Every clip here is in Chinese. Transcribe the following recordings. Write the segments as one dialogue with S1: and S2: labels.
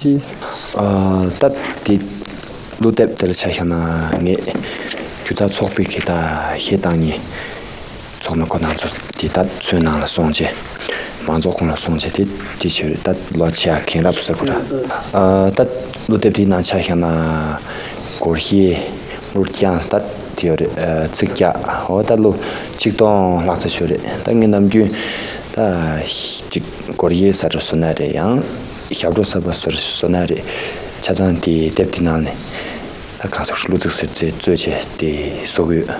S1: 지
S2: 따디 루뎁들 차이나 네 규자 속비기다 해당이 정말 권한조 디다 주나라 송제 만족하는 송제디 디치를 따 로치아 켄랍스고라 따 루뎁디나 차이나 고히 루티안 따 디어르 츠캬 호달로 직동 락츠슈레 당기 남주 다 고리에 사르소나레 양 샤브로사바스르소나레 차잔디 뎁디나네 가서 루즈스제最的所有。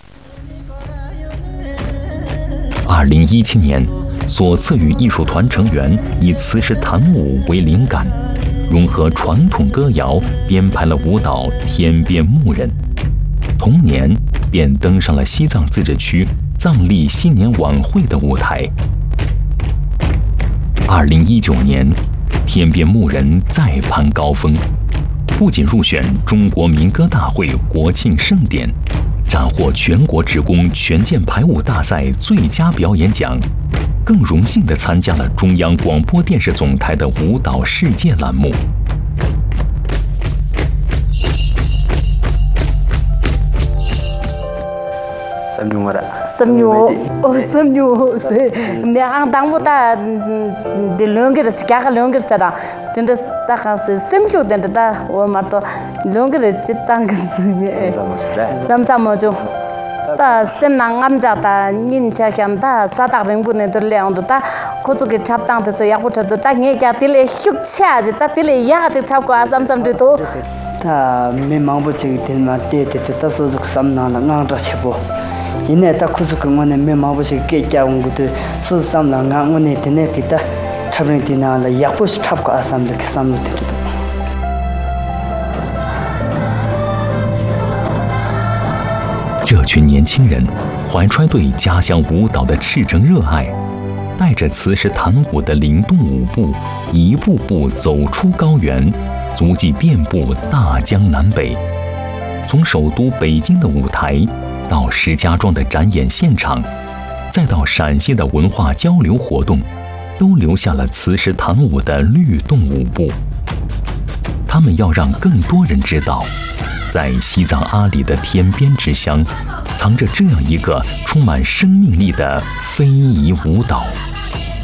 S3: 2017年，所赐予艺术团成员以磁石弹舞为灵感，融合传统歌谣，编排了舞蹈《天边牧人》。同年，便登上了西藏自治区藏历新年晚会的舞台。2019年，《天边牧人》再攀高峰，不仅入选中国民歌大会国庆盛典，斩获全国职工全健排舞大赛最佳表演奖，更荣幸地参加了中央广播电视总台的舞蹈世界栏目。
S4: Samnyo me ang tangbo ta de longer ska longer sada tenda ta khas samkyo tenda ta o marto longer chitang samsamo jo ta semnang amja ta nin cha kyam ta sa ta ring bu ne to le on ta ko chu ke chap tang ta ya ko ta ta nge ja tile hyuk cha ji ta tile ya ji chap ko asam sam de to
S1: 다 메망보 지기 된마 때때 다 소주 삼나나 나라 쳬보 이내 다 쿠즈 그거는 메마보시 깨짜온 것도 소삼나 강원에 되네 기타 차브린티나라 야포스 탑고 아삼데 삼노 되도
S3: 这群年轻人怀揣对家乡舞蹈的赤诚热爱，带着磁石弹舞的灵动舞步，一步步走出高原，足迹遍布大江南北。从首都北京的舞台，到石家庄的展演现场，再到陕西的文化交流活动，都留下了磁石弹舞的律动舞步。他们要让更多人知道，在西藏阿里的天边之乡，藏着这样一个充满生命力的非遗舞蹈。